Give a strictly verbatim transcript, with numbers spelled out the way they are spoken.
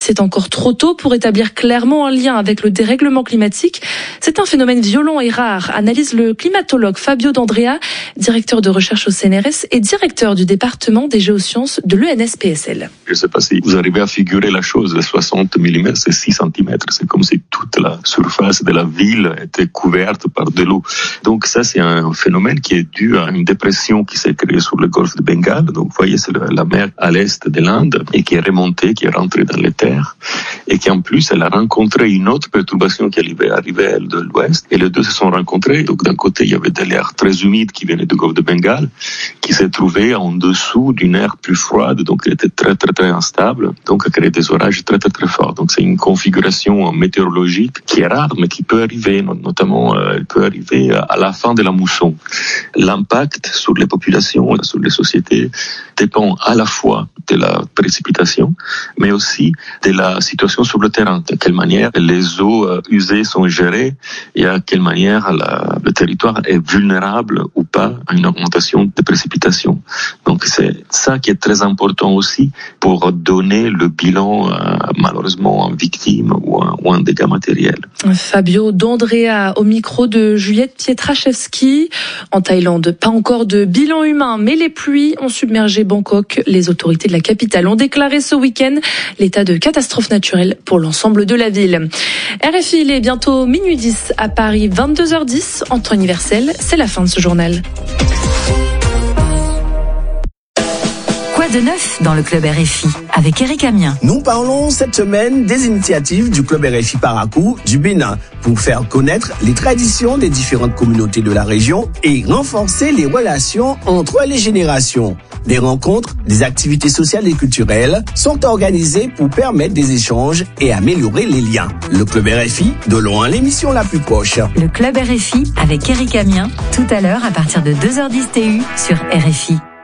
c'est encore trop tôt pour établir clairement un lien avec le dérèglement climatique. C'est un phénomène violent et rare, analyse le climatologue Fabio D'Andrea, directeur de recherche au C N R S et directeur du département des géosciences de l'E N S P S L. Je ne sais pas si vous arrivez à figurer la chose, soixante millimètres, c'est six centimètres. C'est comme si toute la surface de la ville était couverte par de l'eau. Donc ça, c'est un phénomène qui est dû à une dépression qui s'est créée sur le golfe de Bengale. Donc vous voyez, c'est la mer à l'est de l'Inde et qui est remontée, qui est rentrée dans les terres. Et qui en plus, elle a rencontré une autre perturbation qui arrivait, arrivait de l'ouest. Et les deux se sont rencontrés. Donc d'un côté, il y avait de l'air très humide qui venait du golfe de Bengale, qui s'est trouvé en dessous d'une air plus froide. Donc elle était très très très instable. Donc a créé des orages très très très forts. Donc c'est une configuration météorologique qui est rare, mais qui peut arriver, notamment, euh, elle peut arriver à la fin de la mousson. L'impact sur les populations, sur les sociétés, dépend à la fois de la précipitation, mais aussi de la situation sur le terrain, de quelle manière les eaux usées sont gérées et à quelle manière la, le territoire est vulnérable ou pas à une augmentation de précipitation. Donc c'est ça qui est très important aussi pour donner le bilan euh, malheureusement en victime ou en, ou en dégâts matériels. Fabio D'Andrea au micro de Juliette Pietraszewski. En Thaïlande, pas encore de bilan humain, mais les pluies ont submergé Bangkok. Les autorités de la capitale ont déclaré ce week-end l'état de catastrophe naturelle pour l'ensemble de la ville. R F I, il est bientôt minuit dix à Paris, vingt-deux heures dix en temps universel. C'est la fin de ce journal. Quoi de neuf dans le Club R F I avec Eric Amien? Nous parlons cette semaine des initiatives du Club R F I Parakou du Bénin pour faire connaître les traditions des différentes communautés de la région et renforcer les relations entre les générations. Des rencontres, des activités sociales et culturelles sont organisées pour permettre des échanges et améliorer les liens. Le Club R F I, de loin l'émission la plus proche. Le Club R F I avec Eric Amien, tout à l'heure à partir de deux heures dix T U sur R F I.